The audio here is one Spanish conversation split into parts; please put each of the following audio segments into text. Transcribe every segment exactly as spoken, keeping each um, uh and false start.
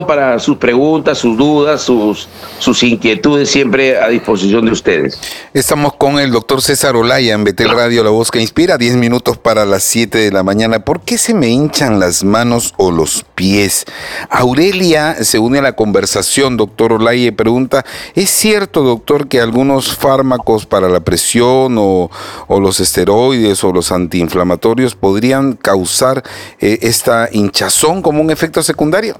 para sus preguntas, sus dudas, sus, sus inquietudes, siempre a disposición de ustedes. Estamos con el doctor César Olaya en Betel Radio, la voz que inspira, diez minutos para las siete de la mañana. ¿Por qué se me hinchan las manos o los pies? Aurelia se une a la conversación, doctor Olaya, y pregunta, ¿es cierto, doctor, que algunos fármacos para la presión o, o los esteroides o los antiinflamatorios podrían causar eh, esta hinchazón como un efecto secundario?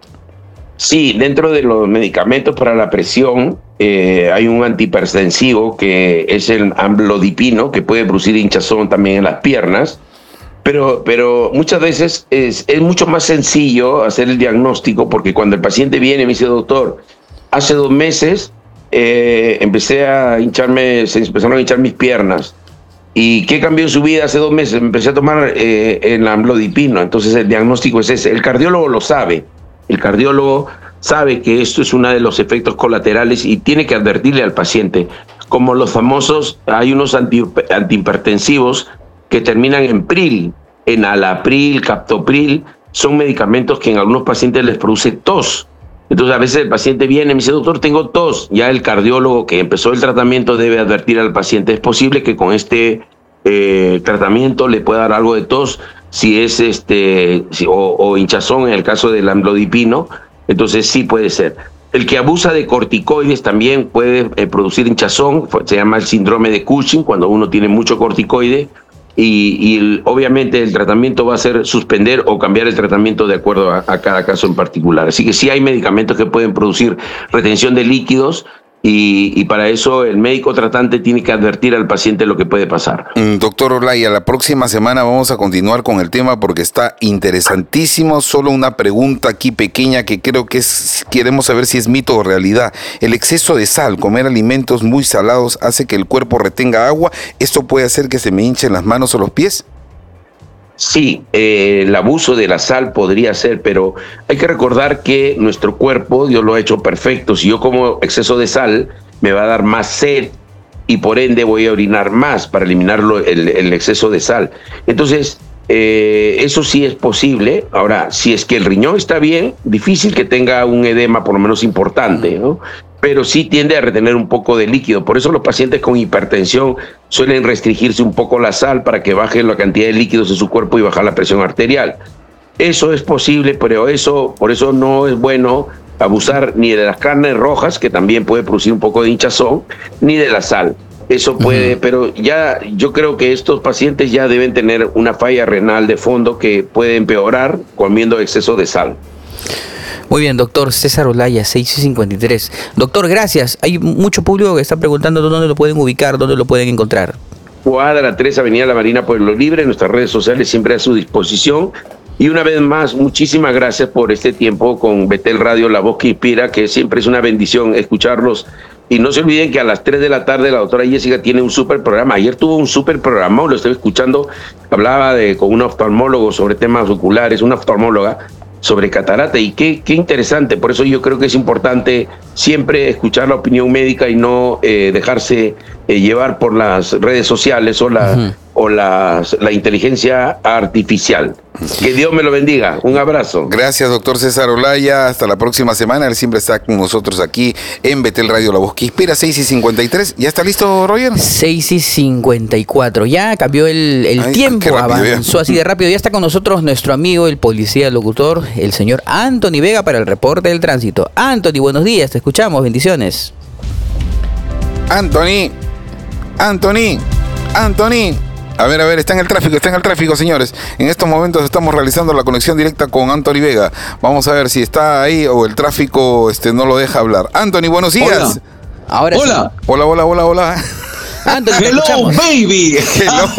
Sí, dentro de los medicamentos para la presión eh, hay un antihipertensivo que es el amlodipino, que puede producir hinchazón también en las piernas, pero, pero muchas veces es, es mucho más sencillo hacer el diagnóstico, porque cuando el paciente viene y me dice, doctor, hace dos meses eh, empecé a hincharme, se empezaron a hinchar mis piernas. ¿Y qué cambió en su vida hace dos meses? Empecé a tomar eh, el amlodipino. Entonces el diagnóstico es ese. El cardiólogo lo sabe. El cardiólogo sabe que esto es uno de los efectos colaterales y tiene que advertirle al paciente. Como los famosos, hay unos anti, antihipertensivos que terminan en pril, en alapril, captopril. Son medicamentos que en algunos pacientes les produce tos. Entonces a veces el paciente viene y me dice, doctor, tengo tos. Ya el cardiólogo que empezó el tratamiento debe advertir al paciente. Es posible que con este eh, tratamiento le pueda dar algo de tos, si es este si, o, o hinchazón en el caso del amlodipino. Entonces sí puede ser. El que abusa de corticoides también puede eh, producir hinchazón. Se llama el síndrome de Cushing, cuando uno tiene mucho corticoide. Y, y el, obviamente el tratamiento va a ser suspender o cambiar el tratamiento de acuerdo a, a cada caso en particular. Así que sí hay medicamentos que pueden producir retención de líquidos y, y para eso el médico tratante tiene que advertir al paciente lo que puede pasar. Doctor Olaya, la próxima semana vamos a continuar con el tema porque está interesantísimo. Solo una pregunta aquí pequeña que creo que es, queremos saber si es mito o realidad. ¿El exceso de sal, comer alimentos muy salados, hace que el cuerpo retenga agua? ¿Esto puede hacer que se me hinchen las manos o los pies? Sí, eh, el abuso de la sal podría ser, pero hay que recordar que nuestro cuerpo, Dios lo ha hecho perfecto. Si yo como exceso de sal, me va a dar más sed y por ende voy a orinar más para eliminar el, el exceso de sal. Entonces, eh, eso sí es posible. Ahora, si es que el riñón está bien, difícil que tenga un edema por lo menos importante, ¿no? Pero sí tiende a retener un poco de líquido. Por eso los pacientes con hipertensión suelen restringirse un poco la sal para que baje la cantidad de líquidos de su cuerpo y bajar la presión arterial. Eso es posible, pero eso, por eso no es bueno abusar ni de las carnes rojas, que también puede producir un poco de hinchazón, ni de la sal. Eso puede, uh-huh. Pero ya yo creo que estos pacientes ya deben tener una falla renal de fondo que puede empeorar comiendo exceso de sal. Muy bien, doctor César Olaya, seis y cincuenta y tres. Doctor, gracias. Hay mucho público que está preguntando dónde lo pueden ubicar, dónde lo pueden encontrar. Cuadra tres, Avenida La Marina, Pueblo Libre. Nuestras redes sociales siempre a su disposición. Y una vez más, muchísimas gracias por este tiempo con Betel Radio, la voz que inspira, que siempre es una bendición escucharlos. Y no se olviden que a las tres de la tarde la doctora Jessica tiene un súper programa. Ayer tuvo un súper programa, lo estoy escuchando, hablaba de, con un oftalmólogo sobre temas oculares, una oftalmóloga, sobre catarata, y qué, qué interesante. Por eso yo creo que es importante siempre escuchar la opinión médica y no eh, dejarse eh, llevar por las redes sociales o la, uh-huh. o las, la inteligencia artificial. Que Dios me lo bendiga. Un abrazo. Gracias, doctor César Olaya. Hasta la próxima semana. Él siempre está con nosotros aquí en Betel Radio, la voz que inspira. Seis y cincuenta y tres. ¿Ya está listo, Roger? Seis y cincuenta y cuatro. Ya cambió el, el Ay, tiempo, avanzó ya. Así de rápido. Ya está con nosotros nuestro amigo, el policía locutor, el señor Anthony Vega, para el reporte del tránsito. Anthony, buenos días. Te escuchamos. Bendiciones. Anthony. Anthony. Anthony. A ver, a ver, está en el tráfico, está en el tráfico, señores. En estos momentos estamos realizando la conexión directa con Anthony Vega. Vamos a ver si está ahí o el tráfico este, no lo deja hablar. Anthony, buenos días. Hola. Ahora hola. Sí. Hola, hola, hola, hola. Anthony, hello, baby. Hello.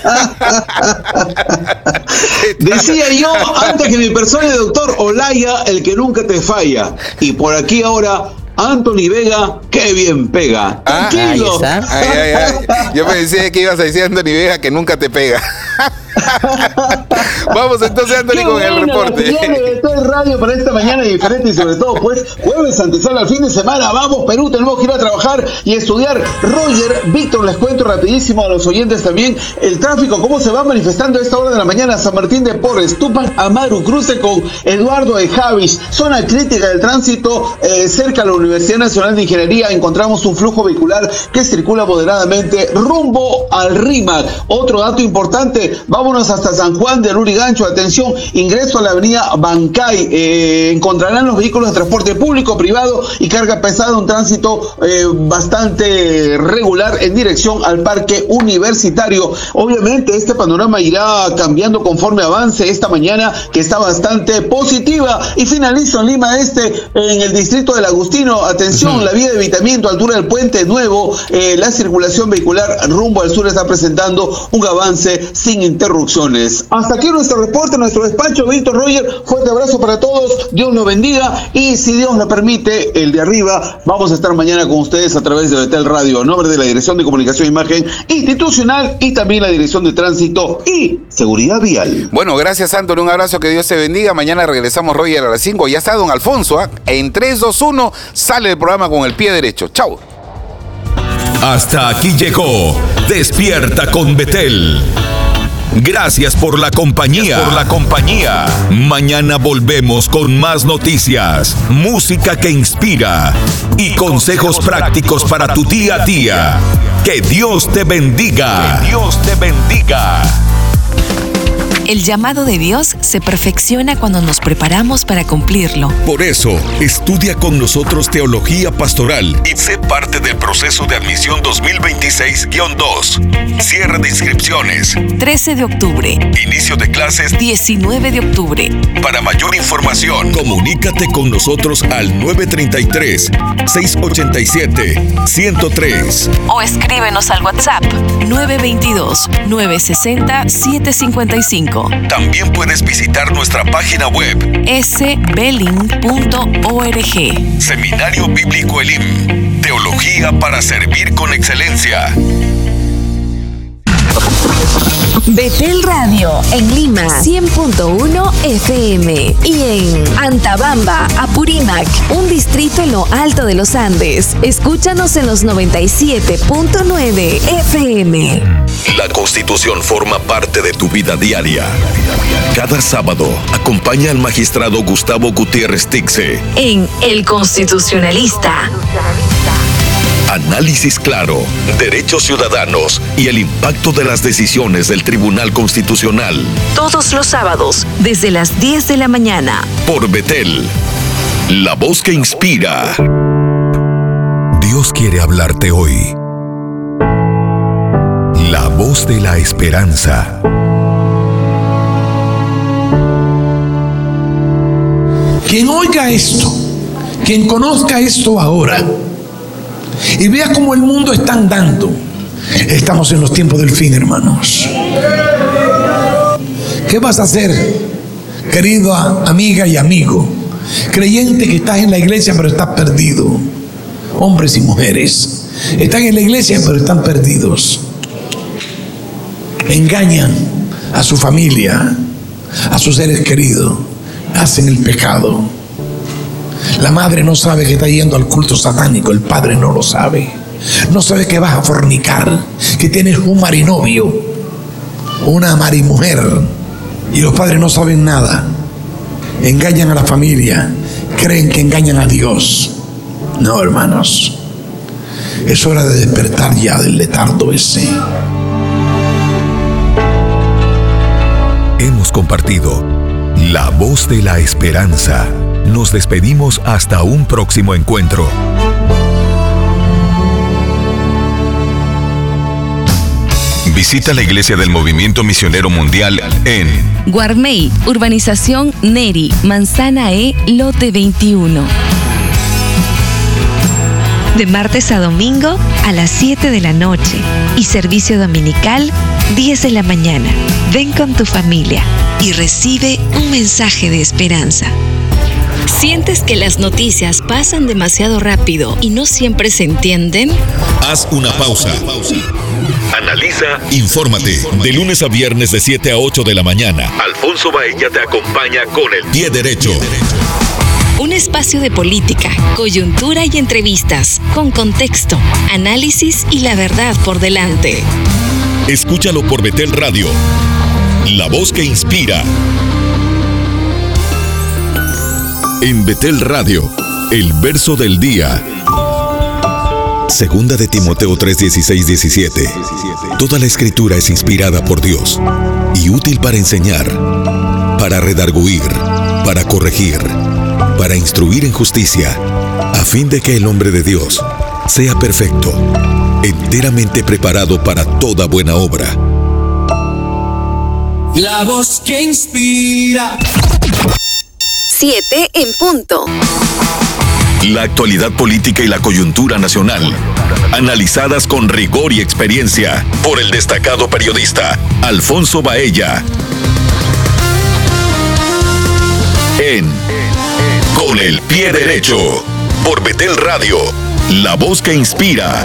Decía yo antes que mi persona el doctor Olaya, el que nunca te falla. Y por aquí ahora, Anthony Vega, qué bien pega. Ah, tranquilo. Ahí está. Ay, ay, ay. Yo pensé que ibas a decir Anthony Vega que nunca te pega. Vamos entonces, Anthony, con el reporte. De radio para esta mañana diferente y sobre todo, pues, jueves antesala al fin de semana. Vamos, Perú, tenemos que ir a trabajar y estudiar. Roger, Víctor, les cuento rapidísimo a los oyentes también el tráfico, cómo se va manifestando a esta hora de la mañana. San Martín de Porres, Tupac Amaru, cruce con Eduardo de Javis, zona crítica del tránsito eh, cerca a la Universidad Nacional de Ingeniería. Encontramos un flujo vehicular que circula moderadamente rumbo al RIMAC. Otro dato importante, vámonos hasta San Juan de Lurigancho. Atención, ingreso a la avenida Bancay. Eh, encontrarán los vehículos de transporte público, privado y carga pesada, un tránsito eh, bastante regular en dirección al parque universitario. Obviamente este panorama irá cambiando conforme avance esta mañana, que está bastante positiva. Y finalizo en Lima Este, en el distrito del Agustino. Atención, uh-huh. La vía de evitamiento, altura del Puente Nuevo, eh, la circulación vehicular rumbo al sur está presentando un avance sin interrupciones. Hasta aquí nuestro reporte, nuestro despacho. Víctor, Roger, fuerte abrazo para todos, Dios los bendiga y si Dios lo permite, el de arriba, vamos a estar mañana con ustedes a través de Betel Radio, a nombre de la Dirección de Comunicación e Imagen Institucional y también la Dirección de Tránsito y Seguridad Vial. Bueno, gracias, Anthony, un abrazo, que Dios te bendiga. Mañana regresamos, Roger, a las cinco. Ya está don Alfonso, ¿eh? En tres, dos, uno sale el programa con el pie derecho. Chau. Hasta aquí llegó Despierta con Betel. Gracias por la compañía. Por la compañía. Mañana volvemos con más noticias, música que inspira y consejos prácticos para tu día a día. Que Dios te bendiga. Que Dios te bendiga. El llamado de Dios se perfecciona cuando nos preparamos para cumplirlo. Por eso, estudia con nosotros Teología Pastoral y sé parte del proceso de admisión dos mil veintiséis guión dos. Cierre de inscripciones. trece de octubre. Inicio de clases. diecinueve de octubre. Para mayor información, comunícate con nosotros al nueve tres tres, seis ocho siete, uno cero tres. O escríbenos al WhatsApp nueve dos dos, nueve seis cero, siete cinco cinco. También puedes visitar nuestra página web s beling punto org. Seminario Bíblico Elim. Teología para servir con excelencia. Betel Radio en Lima cien punto uno F M y en Antabamba, Apurímac, un distrito en lo alto de los Andes. Escúchanos en los noventa y siete punto nueve F M. La Constitución forma parte de tu vida diaria. Cada sábado, acompaña al magistrado Gustavo Gutiérrez Tixe en El Constitucionalista. Análisis claro, derechos ciudadanos y el impacto de las decisiones del Tribunal Constitucional. Todos los sábados, desde las diez de la mañana. Por Betel, la voz que inspira. Dios quiere hablarte hoy. La voz de la esperanza. Quien oiga esto, quien conozca esto ahora y vea cómo el mundo está andando. Estamos en los tiempos del fin, hermanos. ¿Qué vas a hacer, querida amiga y amigo, creyente que estás en la iglesia pero estás perdido? Hombres y mujeres están en la iglesia pero están perdidos. Engañan a su familia, a sus seres queridos, hacen el pecado. La madre no sabe que está yendo al culto satánico, el padre no lo sabe. No sabe que vas a fornicar, que tienes un marinovio, una marimujer, y los padres no saben nada. Engañan a la familia, creen que engañan a Dios. No, hermanos, es hora de despertar ya del letardo ese. Hemos compartido La Voz de la Esperanza. Nos despedimos hasta un próximo encuentro. Visita la Iglesia del Movimiento Misionero Mundial en Guarmey, Urbanización Neri, Manzana E, Lote veintiuno. De martes a domingo a las siete de la noche y servicio dominical diez de la mañana. Ven con tu familia y recibe un mensaje de esperanza. ¿Sientes que las noticias pasan demasiado rápido y no siempre se entienden? Haz una pausa. Analiza, infórmate. De lunes a viernes de siete a ocho de la mañana. Alfonso Baella te acompaña con el pie derecho. Un espacio de política, coyuntura y entrevistas, con contexto, análisis y la verdad por delante. Escúchalo por Betel Radio, la voz que inspira. En Betel Radio, el verso del día. Segunda de Timoteo tres, dieciséis, diecisiete. Toda la escritura es inspirada por Dios y útil para enseñar, para redarguir, para corregir, para instruir en justicia, a fin de que el hombre de Dios sea perfecto, enteramente preparado para toda buena obra. La voz que inspira. Siete en punto. La actualidad política y la coyuntura nacional, analizadas con rigor y experiencia por el destacado periodista Alfonso Baella. En Con el Pie Derecho, por Betel Radio, la voz que inspira.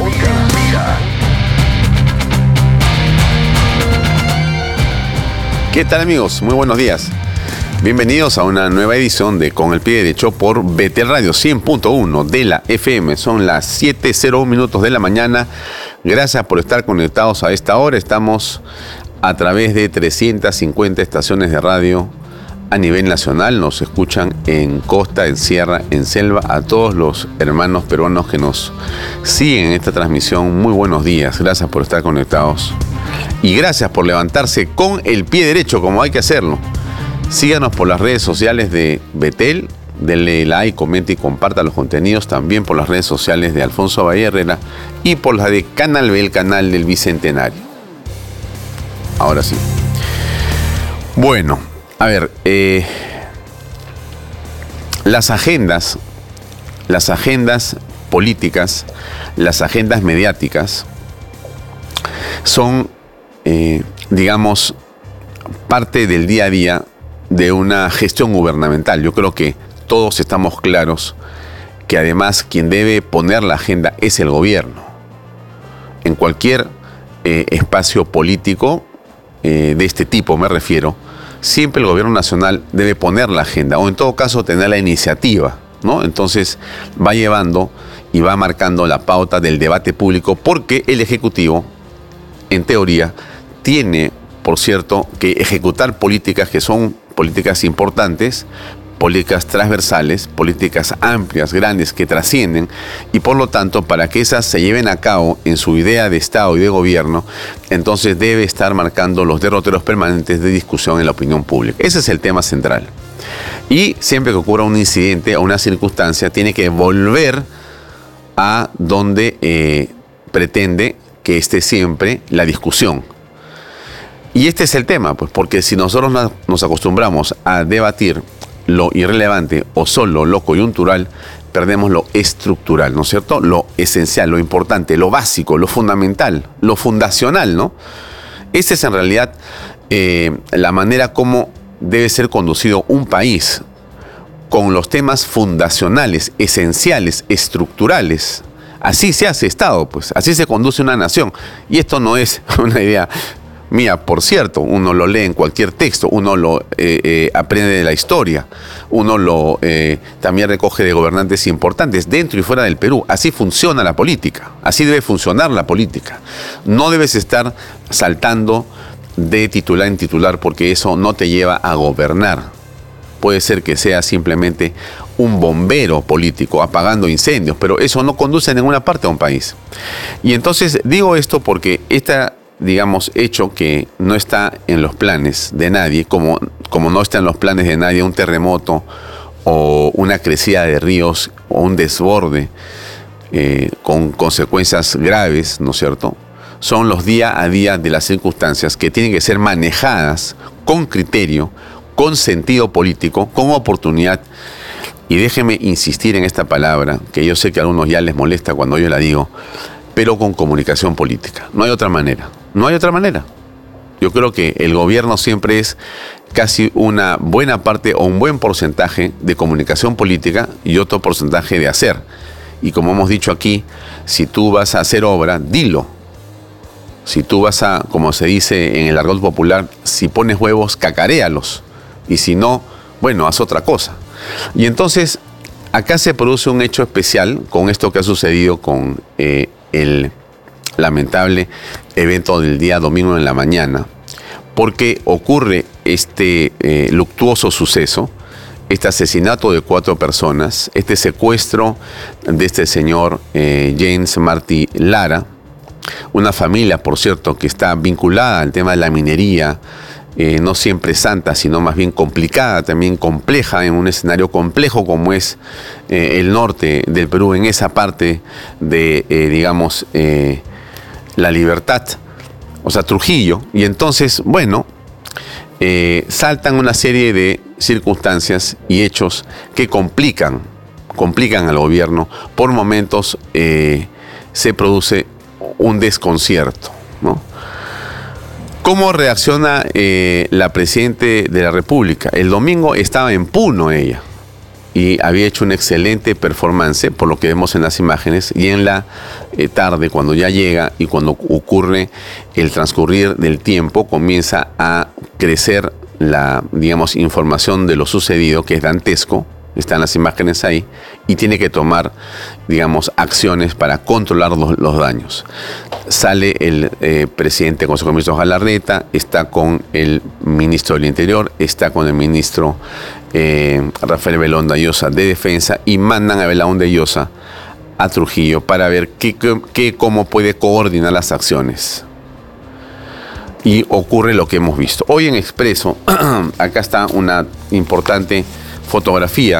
¿Qué tal, amigos? Muy buenos días. Bienvenidos a una nueva edición de Con el Pie Derecho por Betel Radio cien punto uno de la F M. Son las siete cero un minutos de la mañana. Gracias por estar conectados a esta hora. Estamos a través de trescientas cincuenta estaciones de radio a nivel nacional. Nos escuchan en costa, en sierra, en selva. A todos los hermanos peruanos que nos siguen en esta transmisión, muy buenos días. Gracias por estar conectados. Y gracias por levantarse con el pie derecho, como hay que hacerlo. Síganos por las redes sociales de Betel, denle like, comente y comparta los contenidos, también por las redes sociales de Alfonso Baella Herrera y por la de Canal B, el canal del Bicentenario. Ahora sí. Bueno, a ver, eh, las agendas, las agendas políticas, las agendas mediáticas son, eh, digamos, parte del día a día de una gestión gubernamental. Yo creo que todos estamos claros que además quien debe poner la agenda es el gobierno. En cualquier eh, espacio político eh, de este tipo, me refiero, siempre el gobierno nacional debe poner la agenda o en todo caso tener la iniciativa, ¿no? Entonces va llevando y va marcando la pauta del debate público porque el Ejecutivo, en teoría, tiene, por cierto, que ejecutar políticas que son políticas importantes, políticas transversales, políticas amplias, grandes, que trascienden, y por lo tanto, para que esas se lleven a cabo en su idea de Estado y de gobierno, entonces debe estar marcando los derroteros permanentes de discusión en la opinión pública. Ese es el tema central. Y siempre que ocurra un incidente o una circunstancia, tiene que volver a donde eh, pretende que esté siempre la discusión. Y este es el tema, pues, porque si nosotros nos acostumbramos a debatir lo irrelevante o solo lo coyuntural, perdemos lo estructural, ¿no es cierto? Lo esencial, lo importante, lo básico, lo fundamental, lo fundacional, ¿no? Esta es en realidad eh, la manera como debe ser conducido un país, con los temas fundacionales, esenciales, estructurales. Así se hace Estado, pues, así se conduce una nación. Y esto no es una idea mía, por cierto, uno lo lee en cualquier texto, uno lo eh, eh, aprende de la historia, uno lo eh, también recoge de gobernantes importantes dentro y fuera del Perú. Así funciona la política, así debe funcionar la política. No debes estar saltando de titular en titular porque eso no te lleva a gobernar. Puede ser que sea simplemente un bombero político apagando incendios, pero eso no conduce a ninguna parte a un país. Y entonces digo esto porque esta, digamos, hecho que no está en los planes de nadie, como, como no está en los planes de nadie un terremoto o una crecida de ríos o un desborde eh, con consecuencias graves, ¿no es cierto? Son los día a día de las circunstancias que tienen que ser manejadas con criterio, con sentido político, con oportunidad. Y déjeme insistir en esta palabra, que yo sé que a algunos ya les molesta cuando yo la digo, pero con comunicación política. No hay otra manera. No hay otra manera. Yo creo que el gobierno siempre es casi una buena parte o un buen porcentaje de comunicación política y otro porcentaje de hacer. Y como hemos dicho aquí, si tú vas a hacer obra, dilo. Si tú vas a, como se dice en el argot popular, si pones huevos, cacaréalos. Y si no, bueno, haz otra cosa. Y entonces, acá se produce un hecho especial con esto que ha sucedido con eh, el lamentable evento del día domingo en la mañana, porque ocurre este eh, luctuoso suceso, este asesinato de cuatro personas, este secuestro de este señor eh, James Marty Lara, una familia, por cierto, que está vinculada al tema de la minería, eh, no siempre santa, sino más bien complicada, también compleja, en un escenario complejo como es eh, el norte del Perú, en esa parte de, eh, digamos, eh, La Libertad, o sea, Trujillo. Y entonces, bueno, eh, saltan una serie de circunstancias y hechos que complican, complican al gobierno. Por momentos eh, se produce un desconcierto, ¿no? ¿Cómo reacciona eh, la Presidenta de la República? El domingo estaba en Puno ella y había hecho una excelente performance, por lo que vemos en las imágenes, y en la eh, tarde, cuando ya llega y cuando ocurre el transcurrir del tiempo, comienza a crecer la, digamos, información de lo sucedido, que es dantesco. Están las imágenes ahí, y tiene que tomar, digamos, acciones para controlar los, los daños. Sale el eh, presidente del Consejo de Ministros Galarreta, está con el ministro del Interior, está con el ministro eh, Rafael Belón de Llosa de Defensa, y mandan a Belón de Llosa a Trujillo para ver qué, qué, qué, cómo puede coordinar las acciones. Y ocurre lo que hemos visto. Hoy en Expreso, acá está una importante fotografía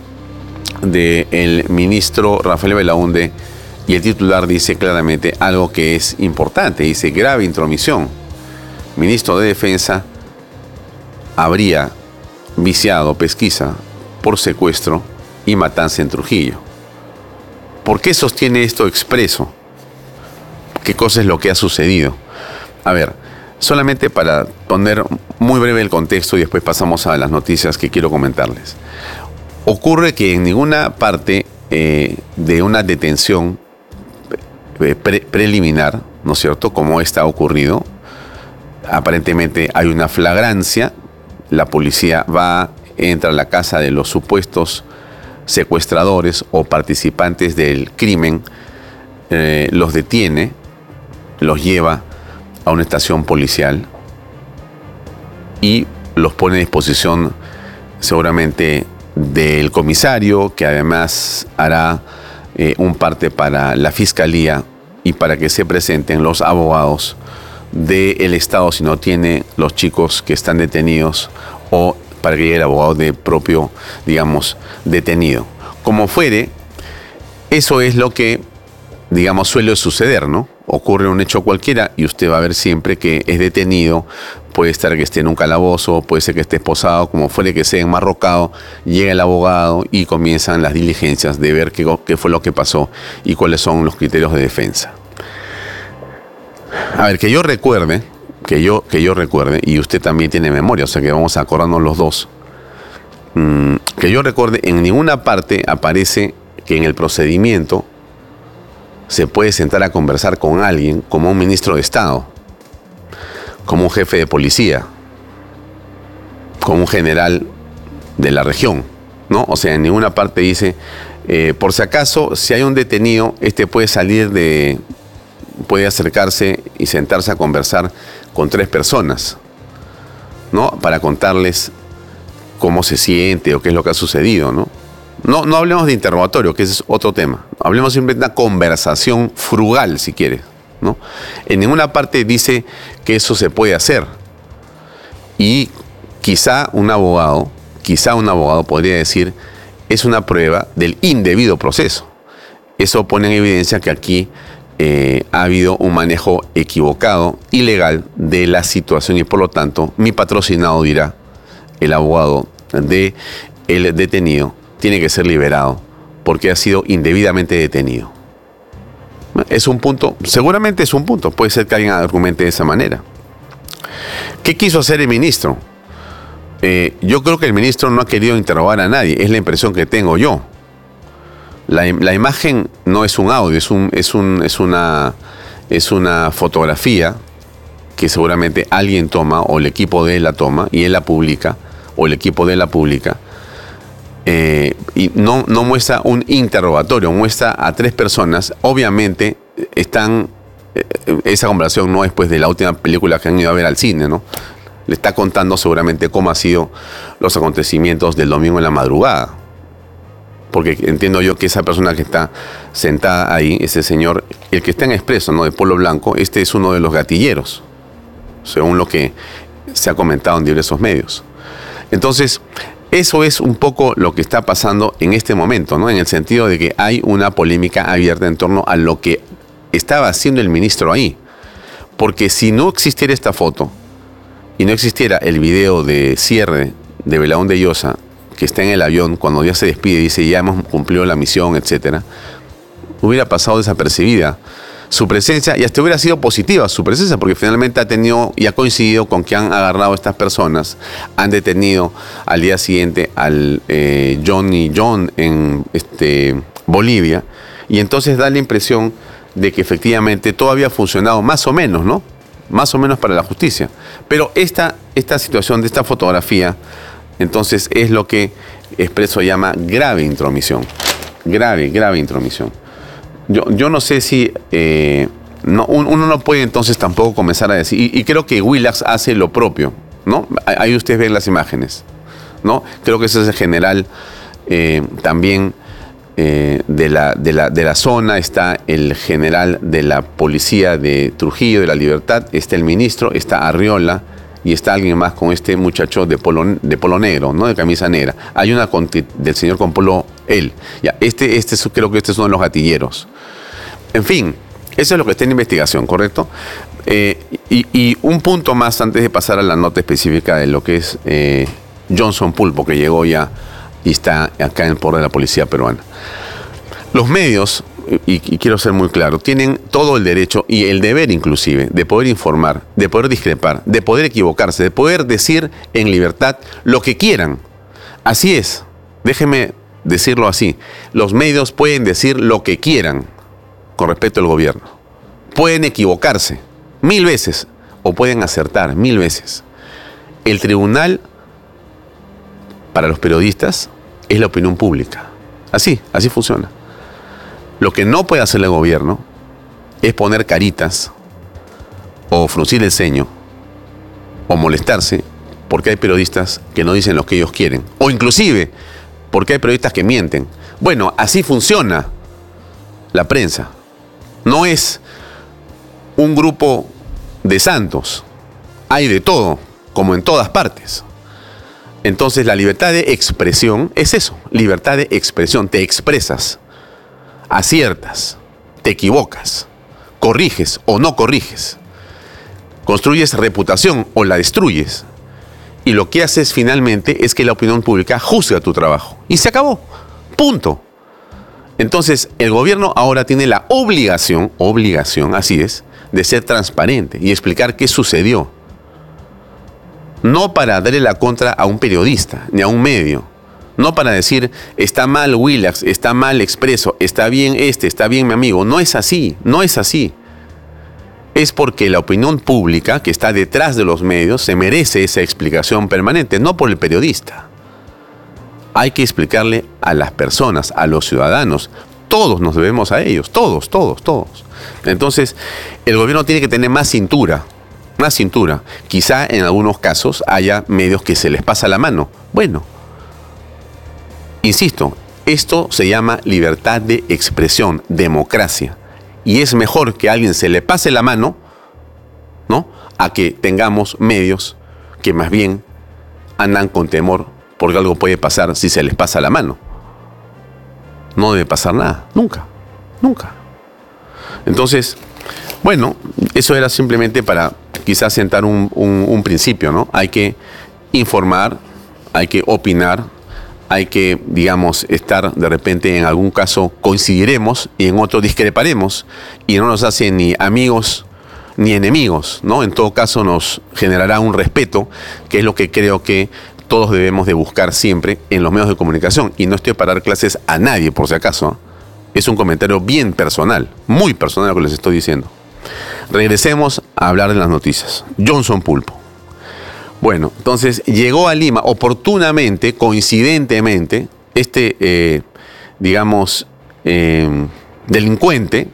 del ministro Rafael Belaúnde, y el titular dice claramente algo que es importante. Dice: grave intromisión. Ministro de Defensa habría viciado pesquisa por secuestro y matanza en Trujillo. ¿Por qué sostiene esto Expreso? ¿Qué cosa es lo que ha sucedido? A ver, solamente para poner muy breve el contexto y después pasamos a las noticias que quiero comentarles. Ocurre que en ninguna parte eh, de una detención pre preliminar, ¿no es cierto?, como esta ha ocurrido, aparentemente hay una flagrancia, la policía va, entra a la casa de los supuestos secuestradores o participantes del crimen, eh, los detiene, los lleva a una estación policial y los pone a disposición seguramente del comisario, que además hará eh, un parte para la fiscalía y para que se presenten los abogados del Estado si no tiene los chicos que están detenidos, o para que llegue el abogado de propio, digamos, detenido. Como fuere, eso es lo que, digamos, suele suceder, ¿no? Ocurre un hecho cualquiera y usted va a ver siempre que es detenido. Puede estar que esté en un calabozo, puede ser que esté esposado, como fuere que sea enmarrocado, llega el abogado y comienzan las diligencias de ver qué, qué fue lo que pasó y cuáles son los criterios de defensa. A ver, que yo recuerde, que yo, que yo recuerde, y usted también tiene memoria, o sea que vamos a acordarnos los dos, mmm, que yo recuerde, en ninguna parte aparece que en el procedimiento se puede sentar a conversar con alguien como un ministro de Estado, como un jefe de policía, como un general de la región, ¿no? O sea, en ninguna parte dice, eh, por si acaso, si hay un detenido, este puede salir de, puede acercarse y sentarse a conversar con tres personas, ¿no? Para contarles cómo se siente o qué es lo que ha sucedido, ¿no? No, no hablemos de interrogatorio, que ese es otro tema. Hablemos simplemente de una conversación frugal, si quieres, ¿no? En ninguna parte dice que eso se puede hacer. Y quizá un abogado, quizá un abogado podría decir, es una prueba del indebido proceso. Eso pone en evidencia que aquí eh, ha habido un manejo equivocado, ilegal de la situación, y por lo tanto, mi patrocinado dirá, el abogado de el detenido tiene que ser liberado porque ha sido indebidamente detenido. Es un punto, seguramente es un punto, puede ser que alguien argumente de esa manera. ¿Qué quiso hacer el ministro? Eh, yo creo que el ministro no ha querido interrogar a nadie, es la impresión que tengo yo. La, la imagen no es un audio, es, un, es, un, es una es una fotografía que seguramente alguien toma, o el equipo de él la toma, y él la publica, o el equipo de él la publica, eh, y no, no muestra un interrogatorio, muestra a tres personas. Obviamente están, eh, esa conversación no es pues de la última película que han ido a ver al cine, ¿no? Le está contando seguramente cómo han sido los acontecimientos del domingo en la madrugada. Porque entiendo yo que esa persona que está sentada ahí, ese señor, el que está en Expreso, ¿no?, de polo blanco, este es uno de los gatilleros, según lo que se ha comentado en diversos medios. Entonces, eso es un poco lo que está pasando en este momento, ¿no? En el sentido de que hay una polémica abierta en torno a lo que estaba haciendo el ministro ahí. Porque si no existiera esta foto y no existiera el video de cierre de Belaúnde de Llosa, que está en el avión, cuando ya se despide y dice ya hemos cumplido la misión, etcétera, hubiera pasado desapercibida su presencia, y hasta hubiera sido positiva su presencia, porque finalmente ha tenido y ha coincidido con que han agarrado a estas personas, han detenido al día siguiente al eh, Johnny John en este, Bolivia, y entonces da la impresión de que efectivamente todo había funcionado más o menos, ¿no? Más o menos para la justicia. Pero esta, esta situación de esta fotografía, entonces es lo que Expreso llama grave intromisión. Grave, grave intromisión. Yo, yo no sé si eh, no, uno no puede entonces tampoco comenzar a decir, y, y creo que Willax hace lo propio, ¿no? Ahí ustedes ven las imágenes, ¿no? Creo que ese es el general eh, también eh, de, la, de, la, de la zona, está el general de la policía de Trujillo, de la Libertad, está el ministro, está Arriola, y está alguien más con este muchacho de polo, de polo negro, ¿no?, de camisa negra. Hay una con, del señor con polo, él. Ya, este, este es, creo que este es uno de los gatilleros. En fin, eso es lo que está en investigación, ¿correcto? Eh, y, y un punto más antes de pasar a la nota específica de lo que es eh, Johnson Pulpo, que llegó ya y está acá en el poder de la policía peruana. Los medios, y, y quiero ser muy claro, tienen todo el derecho y el deber inclusive de poder informar, de poder discrepar, de poder equivocarse, de poder decir en libertad lo que quieran. Así es, déjeme decirlo así, los medios pueden decir lo que quieran con respecto al gobierno. Pueden equivocarse mil veces o pueden acertar mil veces. El tribunal para los periodistas es la opinión pública. Así, así funciona. Lo que no puede hacer el gobierno es poner caritas o fruncir el ceño o molestarse porque hay periodistas que no dicen lo que ellos quieren, o inclusive porque hay periodistas que mienten. Bueno, así funciona la prensa. No es un grupo de santos. Hay de todo, como en todas partes. Entonces la libertad de expresión es eso, libertad de expresión. Te expresas, aciertas, te equivocas, corriges o no corriges, construyes reputación o la destruyes, y lo que haces finalmente es que la opinión pública juzga tu trabajo y se acabó, punto. Entonces el gobierno ahora tiene la obligación, obligación, así es, de ser transparente y explicar qué sucedió, no para darle la contra a un periodista ni a un medio. No para decir, está mal Willax, está mal Expreso, está bien este, está bien mi amigo. No es así, no es así. Es porque la opinión pública que está detrás de los medios se merece esa explicación permanente, no por el periodista. Hay que explicarle a las personas, a los ciudadanos. Todos nos debemos a ellos, todos, todos, todos. Entonces, el gobierno tiene que tener más cintura, más cintura. Quizá en algunos casos haya medios que se les pasa la mano. Bueno, insisto, esto se llama libertad de expresión, democracia. Y es mejor que a alguien se le pase la mano, ¿no?, a que tengamos medios que más bien andan con temor porque algo puede pasar si se les pasa la mano. No debe pasar nada, nunca, nunca. Entonces, bueno, eso era simplemente para quizás sentar un, un, un principio, ¿no? Hay que informar, hay que opinar, hay que, digamos, estar de repente en algún caso coincidiremos y en otro discreparemos y no nos hace ni amigos ni enemigos, ¿no? En todo caso nos generará un respeto, que es lo que creo que todos debemos de buscar siempre en los medios de comunicación. Y no estoy para dar clases a nadie, por si acaso. Es un comentario bien personal, muy personal lo que les estoy diciendo. regresemos a hablar de las noticias. Johnson Pulpo. Bueno, entonces llegó a Lima oportunamente, coincidentemente, este, eh, digamos, eh, delincuente,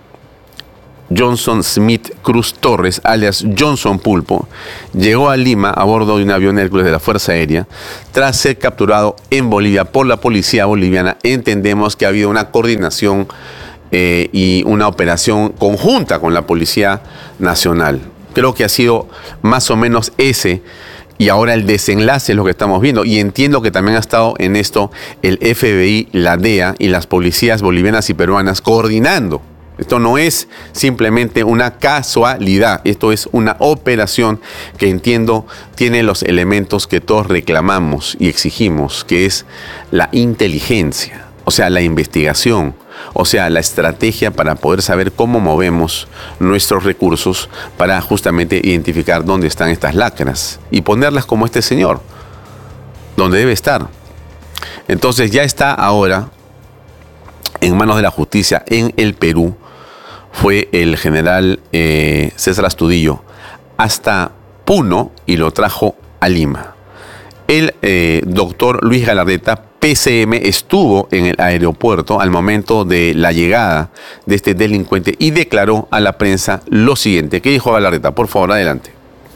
Johnson Smith Cruz Torres, alias Johnson Pulpo, llegó a Lima a bordo de un avión Hércules de la Fuerza Aérea tras ser capturado en Bolivia por la policía boliviana. Entendemos que ha habido una coordinación eh, y una operación conjunta con la Policía Nacional. Creo que ha sido más o menos ese, y ahora el desenlace es lo que estamos viendo. Y entiendo que también ha estado en esto el F B I, la D E A y las policías bolivianas y peruanas coordinando. Esto no es simplemente una casualidad, esto es una operación que entiendo tiene los elementos que todos reclamamos y exigimos, que es la inteligencia, o sea, la investigación, o sea, la estrategia para poder saber cómo movemos nuestros recursos para justamente identificar dónde están estas lacras y ponerlas como este señor, donde debe estar. Entonces ya está ahora en manos de la justicia en el Perú. Fue el general eh, César Astudillo hasta Puno y lo trajo a Lima. El eh, doctor Luis Galarreta, P C M, estuvo en el aeropuerto al momento de la llegada de este delincuente y declaró a la prensa lo siguiente. ¿Qué dijo Galarreta? Por favor, adelante.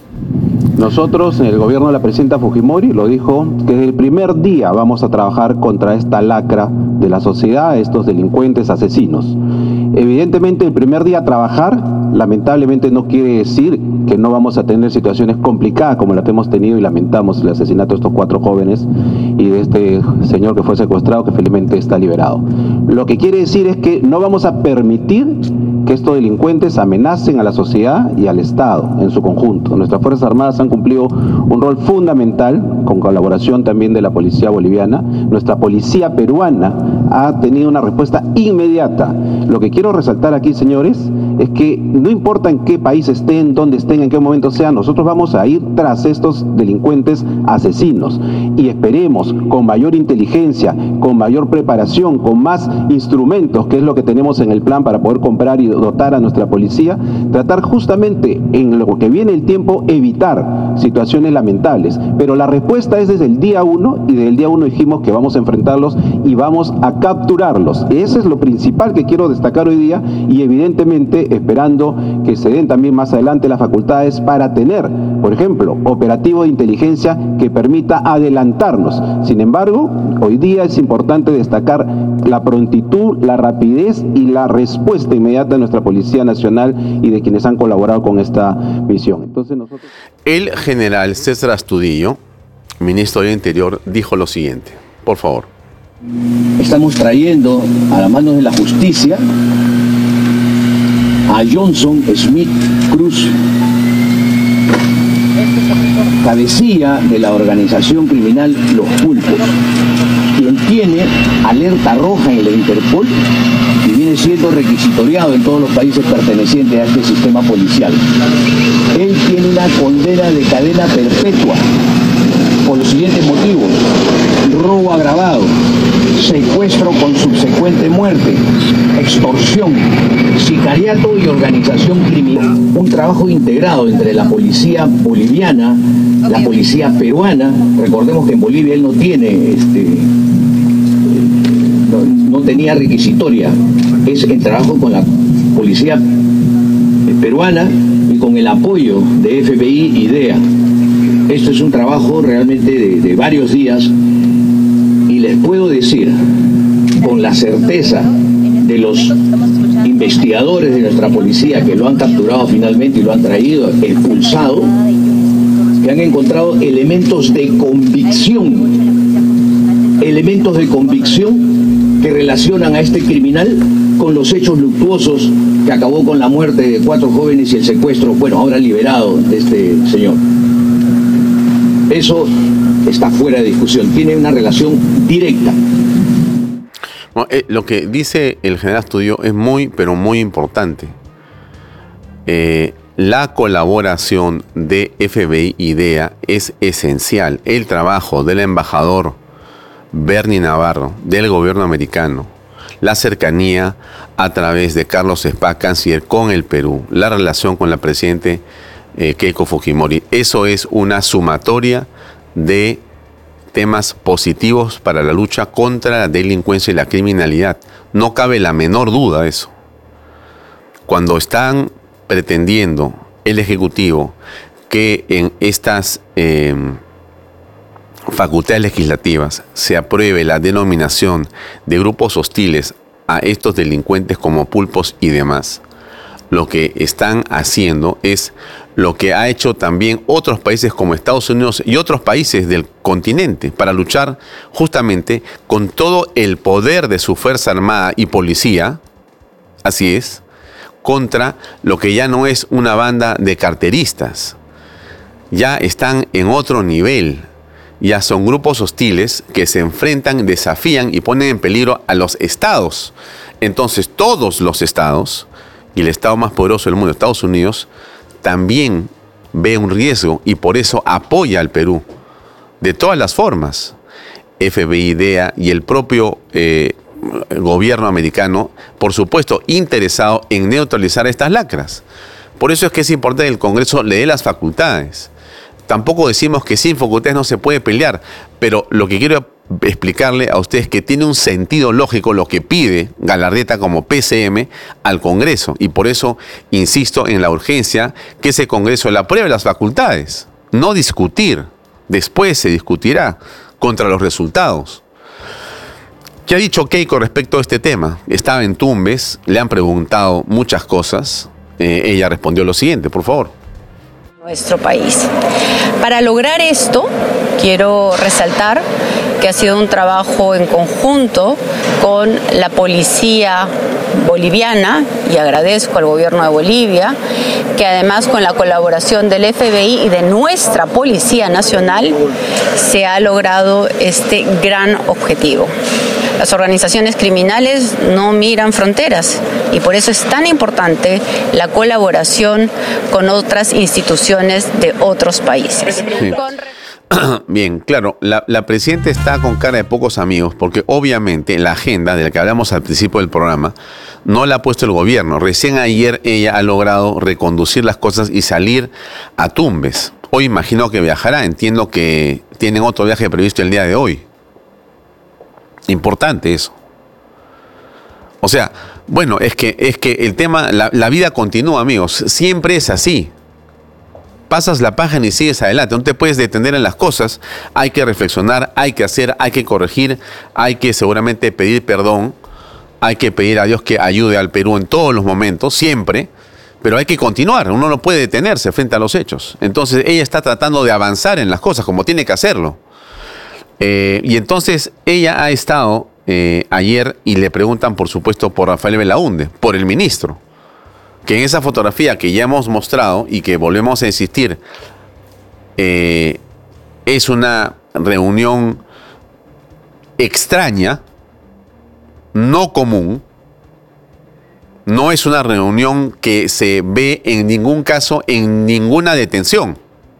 Nosotros en el gobierno de la presidenta Fujimori lo dijo que desde el primer día vamos a trabajar contra esta lacra de la sociedad, estos delincuentes asesinos. Evidentemente el primer día a trabajar lamentablemente no quiere decir que no vamos a tener situaciones complicadas como las que hemos tenido y lamentamos el asesinato de estos cuatro jóvenes y de este señor que fue secuestrado, que felizmente está liberado. Lo que quiere decir es que no vamos a permitir que estos delincuentes amenacen a la sociedad y al Estado en su conjunto. Nuestras Fuerzas Armadas han cumplido un rol fundamental con colaboración también de la policía boliviana. Nuestra policía peruana ha tenido una respuesta inmediata. Lo que quiero resaltar aquí, señores, es que no importa en qué país estén, dónde estén, en qué momento sean, nosotros vamos a ir tras estos delincuentes asesinos y esperemos con mayor inteligencia, con mayor preparación, con más instrumentos, que es lo que tenemos en el plan para poder comprar y dotar a nuestra policía, tratar justamente en lo que viene el tiempo, evitar situaciones lamentables. Pero la respuesta es desde el día uno, y desde el día uno dijimos que vamos a enfrentarlos y vamos a capturarlos. Ese es lo principal que quiero destacar hoy día, y evidentemente esperando que se den también más adelante las facultades para tener, por ejemplo, operativo de inteligencia que permita adelantarnos. Sin embargo, hoy día es importante destacar la prontitud, la rapidez y la respuesta inmediata de nuestra Policía Nacional y de quienes han colaborado con esta misión. Entonces nosotros... El general César Astudillo, ministro del Interior, dijo lo siguiente. Por favor. Estamos trayendo a las manos de la justicia a Johnson Smith Cruz, cabecilla de la organización criminal Los Pulpos, quien tiene alerta roja en la Interpol y viene siendo requisitoriado en todos los países pertenecientes a este sistema policial. Él tiene una condena de cadena perpetua por los siguientes motivos: robo agravado, secuestro con subsecuente muerte, extorsión, sicariato y organización criminal. Un trabajo integrado entre la policía boliviana, la policía peruana. Recordemos que en Bolivia él no tiene, este, no, no tenía requisitoria. Es el trabajo con la policía peruana y con el apoyo de F B I y D E A. Esto es un trabajo realmente de, de varios días, y les puedo decir con la certeza de los investigadores de nuestra policía que lo han capturado finalmente y lo han traído expulsado, que han encontrado elementos de convicción, elementos de convicción que relacionan a este criminal con los hechos luctuosos que acabó con la muerte de cuatro jóvenes y el secuestro, bueno, ahora liberado, de este señor. Eso está fuera de discusión, tiene una relación directa. Bueno, eh, lo que dice el general Astudillo es muy, pero muy importante. Eh, la colaboración de F B I y D E A es esencial. El trabajo del embajador Bernie Navarro, del gobierno americano, la cercanía a través de Carlos Spa, canciller, con el Perú, la relación con la presidente eh, Keiko Fujimori. Eso es una sumatoria de temas positivos para la lucha contra la delincuencia y la criminalidad. No cabe la menor duda de eso. Cuando están pretendiendo el Ejecutivo que en estas eh, facultades legislativas se apruebe la denominación de grupos hostiles a estos delincuentes como pulpos y demás, lo que están haciendo es lo que ha hecho también otros países como Estados Unidos y otros países del continente para luchar justamente con todo el poder de su Fuerza Armada y Policía, así es, contra lo que ya no es una banda de carteristas. Ya están en otro nivel. Ya son grupos hostiles que se enfrentan, desafían y ponen en peligro a los estados. Entonces todos los estados, y el estado más poderoso del mundo, Estados Unidos, también ve un riesgo y por eso apoya al Perú de todas las formas. F B I, D E A y el propio eh, gobierno americano, por supuesto, interesado en neutralizar estas lacras. Por eso es que es importante que el Congreso le dé las facultades. Tampoco decimos que sin facultades no se puede pelear, pero lo que quiero explicarle a ustedes es que tiene un sentido lógico lo que pide Galarreta como P C M al Congreso, y por eso insisto en la urgencia que ese Congreso le apruebe las facultades, no discutir, después se discutirá contra los resultados. ¿Qué ha dicho Keiko respecto a este tema? Estaba en Tumbes, le han preguntado muchas cosas, eh, ella respondió lo siguiente, por favor. Nuestro país. Para lograr esto, quiero resaltar que ha sido un trabajo en conjunto con la policía boliviana, y agradezco al gobierno de Bolivia, que además con la colaboración del F B I y de nuestra Policía Nacional se ha logrado este gran objetivo. Las organizaciones criminales no miran fronteras y por eso es tan importante la colaboración con otras instituciones de otros países. Sí. Bien, claro, la, la presidenta está con cara de pocos amigos porque obviamente la agenda de la que hablamos al principio del programa no la ha puesto el gobierno. Recién ayer ella ha logrado reconducir las cosas y salir a Tumbes. Hoy imagino que viajará, entiendo que tienen otro viaje previsto el día de hoy. Importante eso. O sea, bueno, es que, es que el tema, la, la vida continúa, amigos, siempre es así. Pasas la página y sigues adelante, no te puedes detener en las cosas, hay que reflexionar, hay que hacer, hay que corregir, hay que seguramente pedir perdón, hay que pedir a Dios que ayude al Perú en todos los momentos, siempre, pero hay que continuar, uno no puede detenerse frente a los hechos. Entonces ella está tratando de avanzar en las cosas como tiene que hacerlo. Eh, y entonces ella ha estado eh, ayer y le preguntan por supuesto por Rafael Belaúnde, por el ministro, que en esa fotografía que ya hemos mostrado y que volvemos a insistir, eh, es una reunión extraña, no común, no es una reunión que se ve en ningún caso en ninguna detención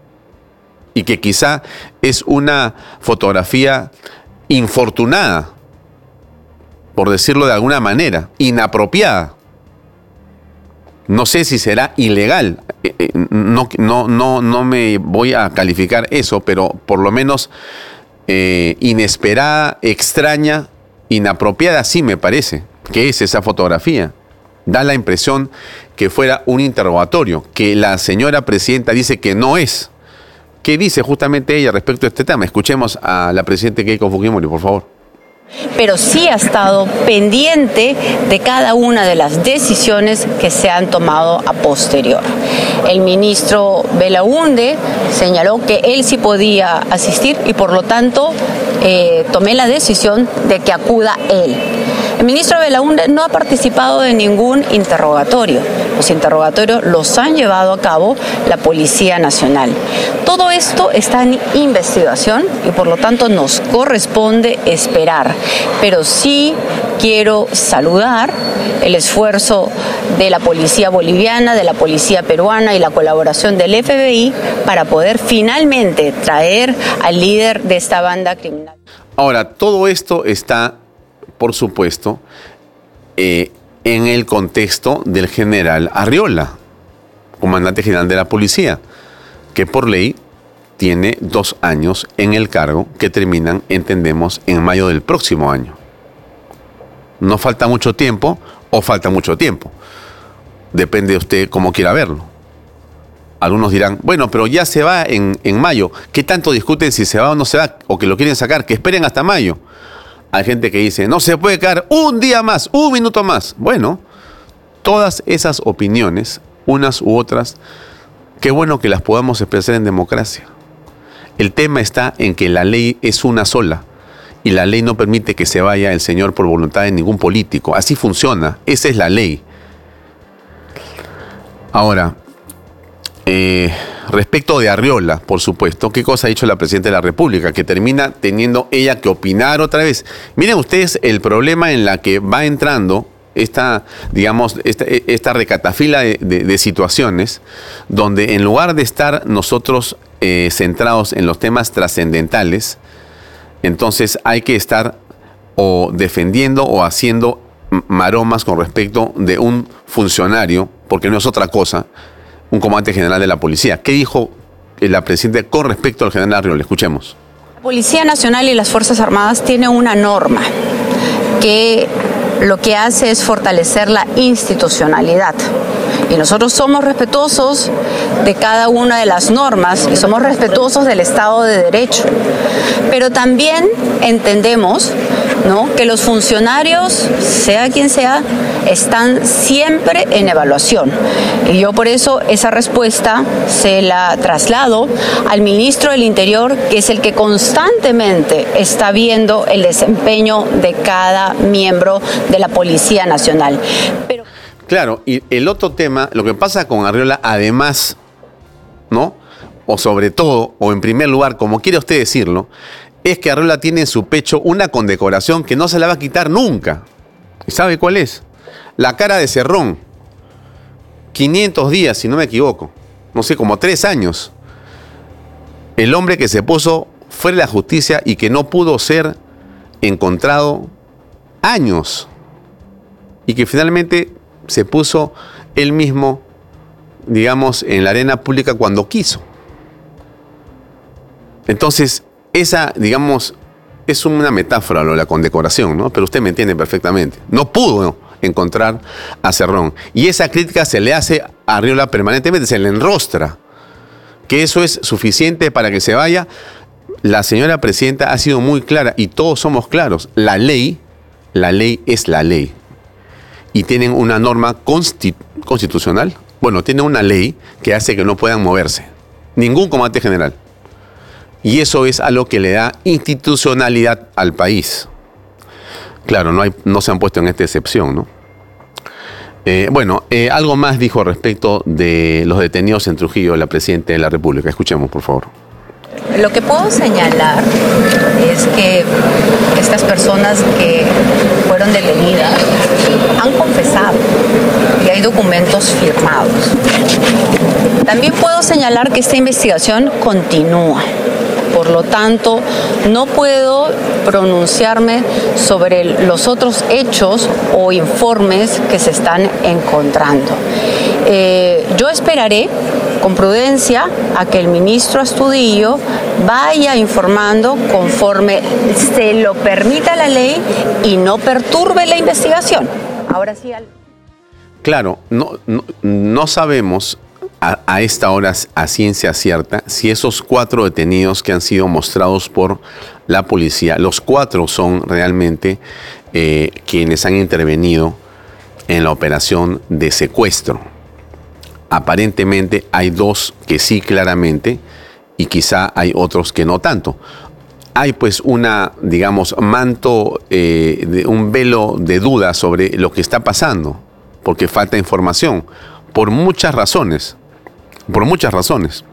y que quizá es una fotografía infortunada, por decirlo de alguna manera, inapropiada. No sé si será ilegal, no, no, no, no me voy a calificar eso, pero por lo menos eh, inesperada, extraña, inapropiada, sí me parece que es esa fotografía. Da la impresión que fuera un interrogatorio, que la señora presidenta dice que no es. ¿Qué dice justamente ella respecto a este tema? Escuchemos a la presidenta Keiko Fujimori, por favor. Pero sí ha estado pendiente de cada una de las decisiones que se han tomado a posterior. El ministro Belaúnde señaló que él sí podía asistir y por lo tanto eh, tomé la decisión de que acuda él. El ministro Belaúnde no ha participado de ningún interrogatorio. Los interrogatorios los han llevado a cabo la Policía Nacional. Todo esto está en investigación y por lo tanto nos corresponde esperar. Pero sí quiero saludar el esfuerzo de la policía boliviana, de la policía peruana y la colaboración del F B I para poder finalmente traer al líder de esta banda criminal. Ahora, todo esto está, por supuesto, eh, en el contexto del general Arriola, comandante general de la policía, que por ley tiene dos años en el cargo que terminan, entendemos, en mayo del próximo año. No falta mucho tiempo o falta mucho tiempo. Depende de usted cómo quiera verlo. Algunos dirán, bueno, pero ya se va en, en mayo. ¿Qué tanto discuten si se va o no se va? O que lo quieren sacar, que esperen hasta mayo. Hay gente que dice, no se puede quedar un día más, un minuto más. Bueno, todas esas opiniones, unas u otras, qué bueno que las podamos expresar en democracia. El tema está en que la ley es una sola y la ley no permite que se vaya el señor por voluntad de ningún político. Así funciona, esa es la ley. Ahora, eh, respecto de Arriola, por supuesto, ¿qué cosa ha dicho la Presidenta de la República? Que termina teniendo ella que opinar otra vez. Miren ustedes el problema en la que va entrando esta, digamos, esta, esta recatafila de, de, de situaciones donde en lugar de estar nosotros eh, centrados en los temas trascendentales, entonces hay que estar o defendiendo o haciendo maromas con respecto de un funcionario, porque no es otra cosa, un comandante general de la policía. ¿Qué dijo la Presidenta con respecto al general Arriola? Escuchemos. La Policía Nacional y las Fuerzas Armadas tienen una norma que lo que hace es fortalecer la institucionalidad. Y nosotros somos respetuosos de cada una de las normas y somos respetuosos del Estado de Derecho. Pero también entendemos, ¿no?, que los funcionarios, sea quien sea, están siempre en evaluación. Y yo por eso esa respuesta se la traslado al ministro del Interior, que es el que constantemente está viendo el desempeño de cada miembro de la Policía Nacional. Pero claro, y el otro tema, lo que pasa con Arriola, además, ¿no?, o sobre todo, o en primer lugar, como quiere usted decirlo, es que Arriola tiene en su pecho una condecoración que no se la va a quitar nunca. ¿Y sabe cuál es? La cara de Cerrón. quinientos días, si no me equivoco. No sé, como tres años. El hombre que se puso fuera de la justicia y que no pudo ser encontrado años. Y que finalmente se puso él mismo, digamos, en la arena pública cuando quiso. Entonces, esa, digamos, es una metáfora lo de la condecoración, ¿no? Pero usted me entiende perfectamente. No pudo encontrar a Cerrón. Y esa crítica se le hace a Arriola permanentemente, se le enrostra. Que eso es suficiente para que se vaya. La señora Presidenta ha sido muy clara y todos somos claros. La ley, la ley es la ley. Y tienen una norma constitu- constitucional. Bueno, tienen una ley que hace que no puedan moverse. Ningún comandante general. Y eso es algo que le da institucionalidad al país. Claro, no, hay, no se han puesto en esta excepción, ¿no? Eh, bueno, eh, algo más dijo respecto de los detenidos en Trujillo la Presidenta de la República. Escuchemos, por favor. Lo que puedo señalar es que estas personas que fueron detenidas han confesado y hay documentos firmados. También puedo señalar que esta investigación continúa. Por lo tanto, no puedo pronunciarme sobre los otros hechos o informes que se están encontrando. Eh, yo esperaré con prudencia a que el ministro Astudillo vaya informando conforme se lo permita la ley y no perturbe la investigación. Ahora sí. Al... Claro, no, no, no sabemos a, a esta hora a ciencia cierta si esos cuatro detenidos que han sido mostrados por la policía, los cuatro son realmente eh, quienes han intervenido en la operación de secuestro. Aparentemente hay dos que sí claramente y quizá hay otros que no tanto. Hay pues una, digamos, manto, eh, de un velo de duda sobre lo que está pasando, porque falta información, por muchas razones, por muchas razones.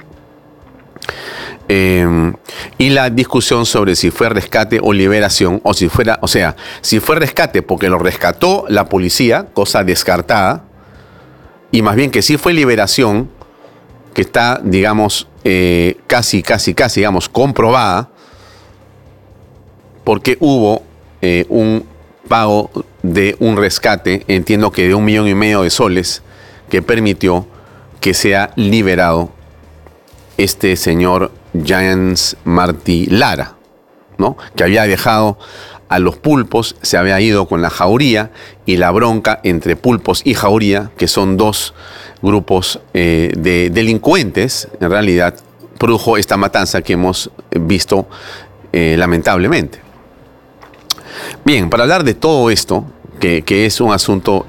Eh, y la discusión sobre si fue rescate o liberación, o si fuera, o sea, si fue rescate porque lo rescató la policía, cosa descartada, y más bien que sí fue liberación, que está, digamos, eh, casi, casi, casi, digamos, comprobada, porque hubo eh, un pago de un rescate, entiendo que de un millón y medio de soles, que permitió que sea liberado este señor Jens Martí Lara, ¿no? Que había dejado a los pulpos, se había ido con la jauría, y la bronca entre pulpos y jauría, que son dos grupos eh, de delincuentes, en realidad produjo esta matanza que hemos visto eh, lamentablemente. Bien, para hablar de todo esto, que, que es un asunto